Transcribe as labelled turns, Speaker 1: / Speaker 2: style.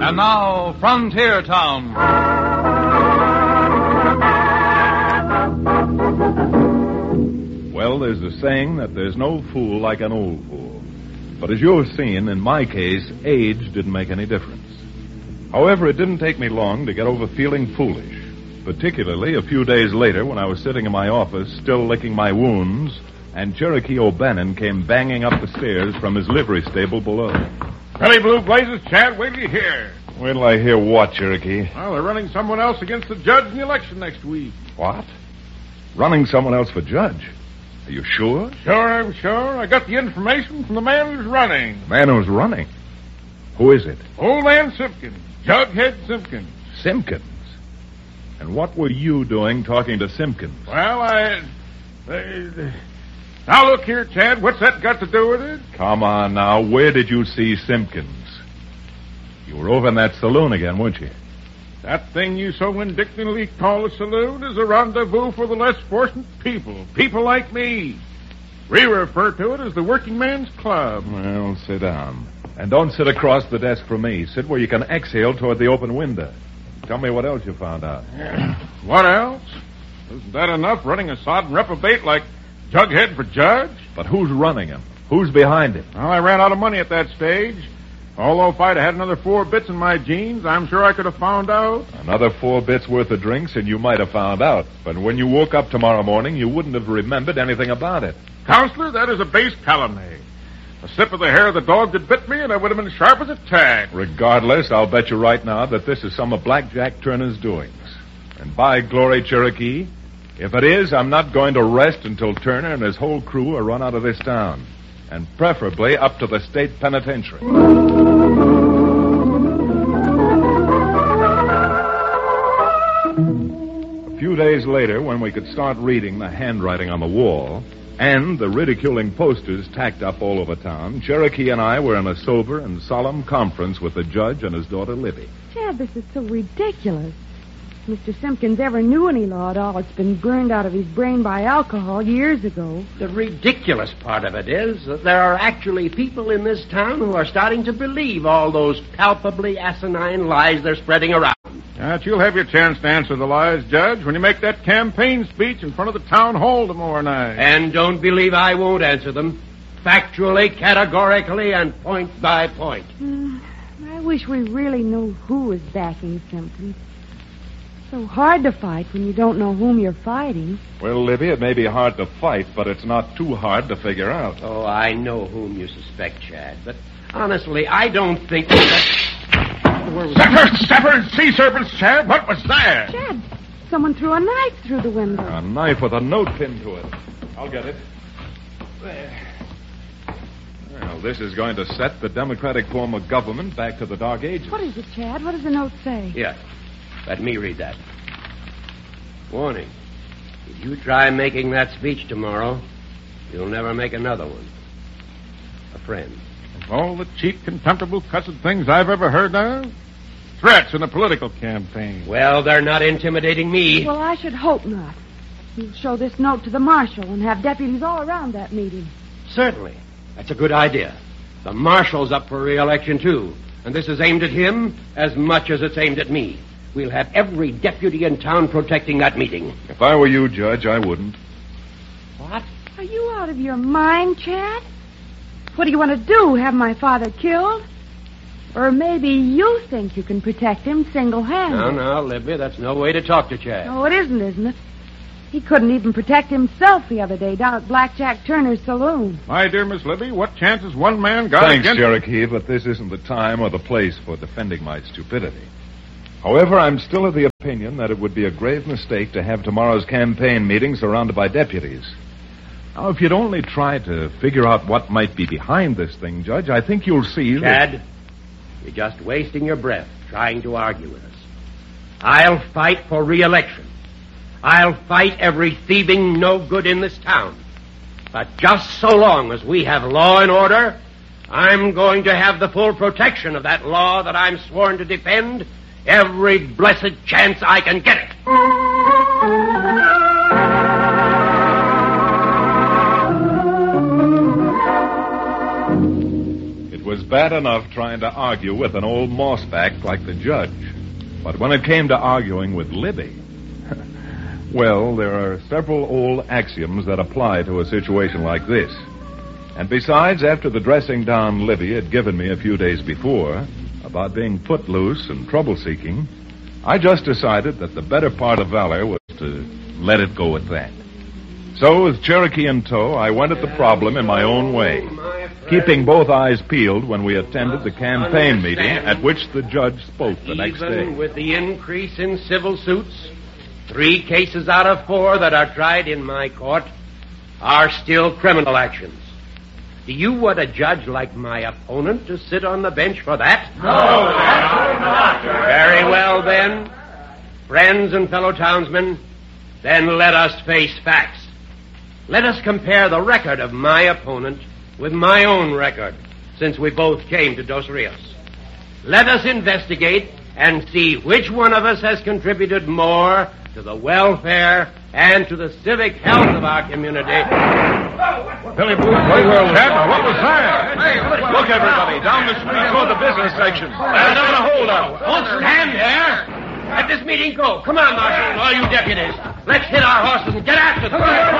Speaker 1: And now, Frontier Town.
Speaker 2: Well, there's a saying that there's no fool like an old fool. But as you've seen, in my case, age didn't make any difference. However, it didn't take me long to get over feeling foolish, particularly a few days later when I was sitting in my office, still licking my wounds, and Cherokee O'Bannon came banging up the stairs from his livery stable below.
Speaker 3: Ready, Blue Blazes, Chad? Wait till you hear.
Speaker 2: Wait till I hear what, Cherokee?
Speaker 3: Well, they're running someone else against the judge in the election next week.
Speaker 2: What? Running someone else for judge? Are you sure?
Speaker 3: Sure, I'm sure. I got the information from the man who's running.
Speaker 2: Man who's running? Who is it?
Speaker 3: Old man Simpkins. Jughead Simpkins.
Speaker 2: Simpkins? And what were you doing talking to Simpkins?
Speaker 3: Well, Now, look here, Chad. What's that got to do with it?
Speaker 2: Come on now. Where did you see Simpkins? You were over in that saloon again, weren't you?
Speaker 3: That thing you so indignantly call a saloon is a rendezvous for the less fortunate people. People like me. We refer to it as the working man's club.
Speaker 2: Well, sit down. And don't sit across the desk from me. Sit where you can exhale toward the open window. Tell me what else you found out.
Speaker 3: What else? Isn't that enough, running a sodden reprobate like Jughead for judge?
Speaker 2: But who's running him? Who's behind him?
Speaker 3: Well, I ran out of money at that stage. Although if I'd had another 4 bits in my jeans, I'm sure I could have found out.
Speaker 2: Another 4 bits worth of drinks, and you might have found out. But when you woke up tomorrow morning, you wouldn't have remembered anything about it.
Speaker 3: Counselor, that is a base calumny. A sip of the hair of the dog that bit me, and I would have been sharp as a tack.
Speaker 2: Regardless, I'll bet you right now that this is some of Black Jack Turner's doings. And by glory, Cherokee, if it is, I'm not going to rest until Turner and his whole crew are run out of this town. And preferably up to the state penitentiary. A few days later, when we could start reading the handwriting on the wall and the ridiculing posters tacked up all over town, Cherokee and I were in a sober and solemn conference with the judge and his daughter Libby.
Speaker 4: Chad, this is so ridiculous. If Mr. Simpkins ever knew any law at all, it's been burned out of his brain by alcohol years ago.
Speaker 5: The ridiculous part of it is that there are actually people in this town who are starting to believe all those palpably asinine lies they're spreading around.
Speaker 3: But you'll have your chance to answer the lies, Judge, when you make that campaign speech in front of the town hall tomorrow night.
Speaker 5: And don't believe I won't answer them. Factually, categorically, and point by point.
Speaker 4: I wish we really knew who is backing Simpkins. So hard to fight when you don't know whom you're fighting.
Speaker 2: Well, Libby, it may be hard to fight, but it's not too hard to figure out.
Speaker 5: Oh, I know whom you suspect, Chad, but honestly, I don't think that...
Speaker 3: Steppers, sea serpents, Chad. What was that?
Speaker 4: Chad, someone threw a knife through the window.
Speaker 2: A knife with a note pinned to it. I'll get it. There. Well, this is going to set the democratic form of government back to the Dark Ages.
Speaker 4: What is it, Chad? What does the note say?
Speaker 5: Here, let me read that. Warning. If you try making that speech tomorrow, you'll never make another one. A friend.
Speaker 3: All the cheap, contemptible, cussed things I've ever heard of? Threats in a political campaign.
Speaker 5: Well, they're not intimidating me.
Speaker 4: Well, I should hope not. You'll show this note to the marshal and have deputies all around that meeting.
Speaker 5: Certainly. That's a good idea. The marshal's up for re-election, too. And this is aimed at him as much as it's aimed at me. We'll have every deputy in town protecting that meeting.
Speaker 2: If I were you, Judge, I wouldn't.
Speaker 5: What?
Speaker 4: Are you out of your mind, Chad? What do you want to do, have my father killed? Or maybe you think you can protect him single-handed.
Speaker 5: No, Libby, that's no way to talk to Chad.
Speaker 4: No, it isn't it? He couldn't even protect himself the other day down at Black Jack Turner's saloon.
Speaker 3: My dear Miss Libby, what chances one man got
Speaker 2: Thanks,
Speaker 3: against...
Speaker 2: Cherokee, but this isn't the time or the place for defending my stupidity. However, I'm still of the opinion that it would be a grave mistake to have tomorrow's campaign meeting surrounded by deputies. Now, if you'd only try to figure out what might be behind this thing, Judge, I think you'll see that...
Speaker 5: Chad, you're just wasting your breath trying to argue with us. I'll fight for re-election. I'll fight every thieving no-good in this town. But just so long as we have law and order, I'm going to have the full protection of that law that I'm sworn to defend every blessed chance I can get it.
Speaker 2: It was bad enough trying to argue with an old mossback like the judge. But when it came to arguing with Libby, well, there are several old axioms that apply to a situation like this. And besides, after the dressing down Libby had given me a few days before about being footloose and trouble-seeking, I just decided that the better part of valor was to let it go at that. So, with Cherokee in tow, I went at the problem in my own way, keeping both eyes peeled when we attended the campaign meeting at which the judge spoke the next day.
Speaker 5: Even with the increase in civil suits, 3 cases out of 4 that are tried in my court are still criminal actions. Do you want a judge like my opponent to sit on the bench for that?
Speaker 1: No, absolutely not.
Speaker 5: Very well, then. Friends and fellow townsmen, then let us face facts. Let us compare the record of my opponent with my own record, since we both came to Dos Rios. Let us investigate and see which one of us has contributed more to the welfare and to the civic health of our community.
Speaker 3: Billy Blue, what was that?
Speaker 1: Hey, look, everybody, down the street toward the business section. There's a hold-up.
Speaker 5: Don't stand there. Let this meeting go. Come on, Marshal, all you deputies. Let's hit our horses and get after them.